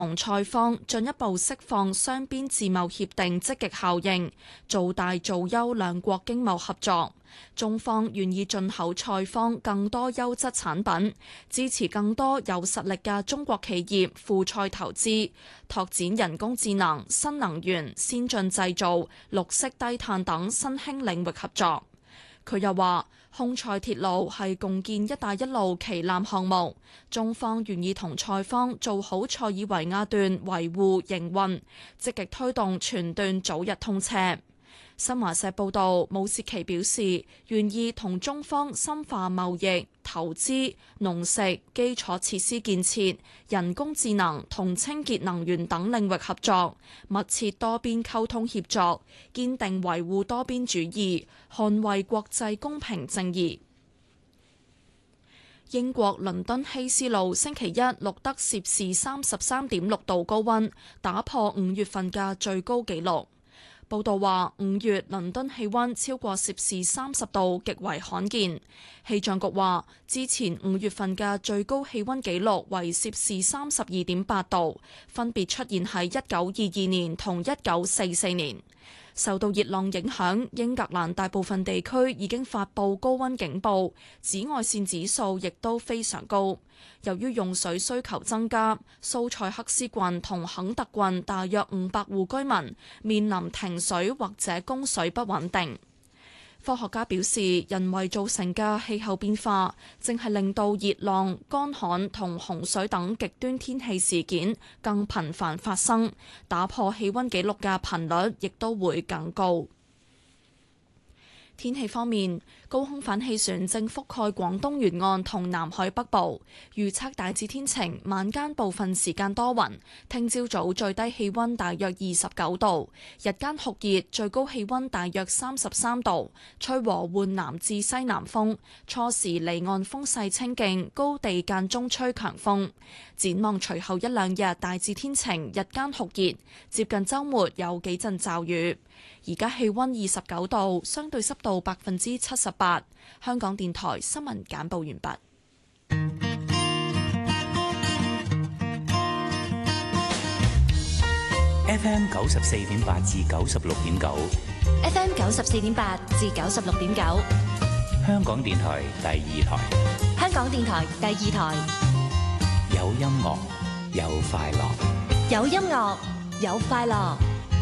同蔡方進一步釋放雙邊自貿協定積極效應，做大做優兩國經貿合作。中方願意進口蔡方更多優質產品，支持更多有實力嘅中國企業赴蔡投資，拓展人工智能、新能源、先進製造、綠色低碳等新興領域合作。佢又話，匈蔡鐵路係共建「一帶一路」旗艦項目，中方願意同蔡方做好塞爾維亞段維護營運，積極推動全段早日通車。新華社報道，武切奇表示願意同中方深化貿易、投資、農食、基礎設施建設、人工智能同清潔能源等領域合作，密切多邊溝通協作，堅定維護多邊主義，捍衛國際公平正義。英國倫敦希斯路星期一錄得攝氏33.6度高溫，打破5月份嘅最高紀錄。報道話，5月倫敦氣溫超過攝氏30度極為罕見。氣象局話，之前5月份嘅最高氣溫紀錄為攝氏32.8度，分別出現喺1922年同1944年。受到熱浪影響，英格蘭大部分地區已經發布高溫警報，紫外線指數亦都非常高。由於用水需求增加，蘇塞克斯郡同肯特郡大約500戶居民面臨停水或者供水不穩定。科學家表示，人為造成嘅氣候變化正係令到熱浪、乾旱同洪水等極端天氣事件更頻繁發生，打破氣溫紀錄嘅頻率亦都會更高。天氣方面，高空反氣旋正覆蓋廣東沿岸同南海北部，預測大致天晴，晚間部分時間多雲。聽朝早最低氣溫大約29度，日間酷熱，最高氣溫大約33度，吹和緩南至西南風，初時離岸風勢清勁，高地間中吹強風。展望隨後一兩日大致天晴，日間酷熱，接近週末有幾陣驟雨。而家氣溫29度，相對濕度78%。香港電台新聞簡報完畢。 FM 94.8至96.9 ，FM 94.8至96.9， 香港電台第二台。 香港電台第二台， 有音樂，有快樂， 有音樂，有快樂。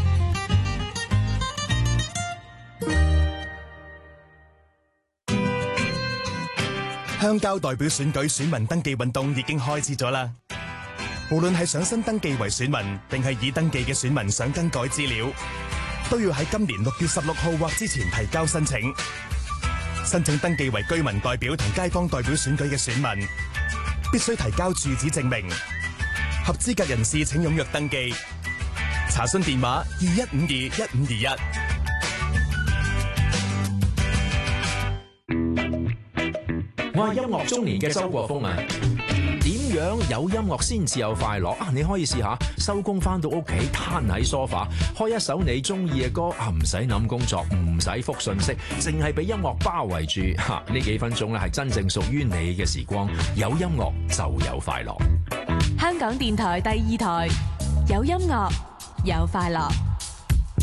鄉郊代表選舉選民登記運動已經開始咗啦！無論係想新登記為選民，定係已登記嘅選民想更改資料，都要喺今年6月16號或之前提交申請。申請登記為居民代表同街坊代表選舉嘅選民，必須提交住址證明。合資格人士請踴躍登記。查詢電話21521521。 我係音樂中年嘅周國峰啊！點樣有音樂先至有快樂啊？你可以試下收工翻到屋企攤喺梳化，開一首你中意嘅歌啊，唔使諗工作，唔使覆信息，淨係俾音樂包圍住嚇。呢幾分鐘咧係真正屬於你嘅時光，有音樂就有快樂。 香港電台第二台，有音樂有快樂。